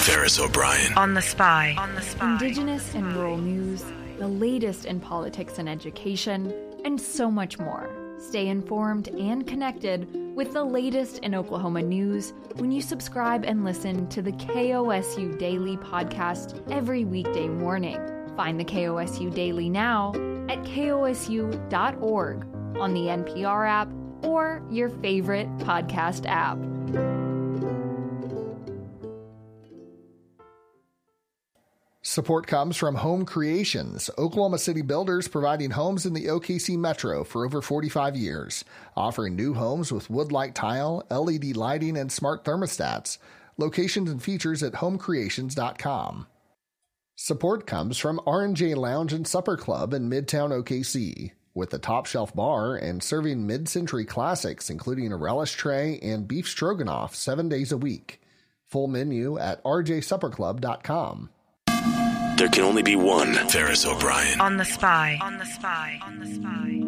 Ferris O'Brien. On the Spy. Indigenous and rural news, the latest in politics and education, and so much more. Stay informed and connected with the latest in Oklahoma news when you subscribe and listen to the KOSU Daily podcast every weekday morning. Find the KOSU Daily now at kosu.org on the NPR app or your favorite podcast app. Support comes from Home Creations, Oklahoma City builders providing homes in the OKC Metro for over 45 years, offering new homes with wood-like tile, LED lighting, and smart thermostats. Locations and features at homecreations.com. Support comes from R&J Lounge and Supper Club in Midtown OKC, with a top-shelf bar and serving mid-century classics including a relish tray and beef stroganoff 7 days a week. Full menu at rjsupperclub.com. There can only be one Ferris O'Brien. On the Spy.